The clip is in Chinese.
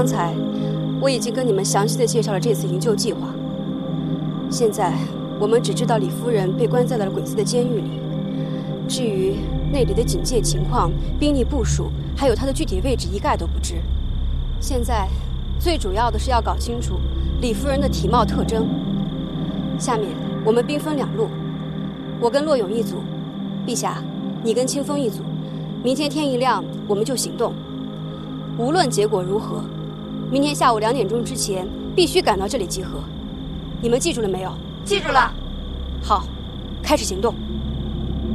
刚才我已经跟你们详细的介绍了这次营救计划。现在我们只知道李夫人被关在了鬼子的监狱里，至于那里的警戒情况、兵力部署，还有她的具体位置，一概都不知。现在最主要的是要搞清楚李夫人的体貌特征。下面我们兵分两路，我跟骆勇一组，陛下，你跟清风一组。明天天一亮，我们就行动。无论结果如何，明天下午2点钟之前必须赶到这里集合。你们记住了没有？ 记住了。 好，开始行动。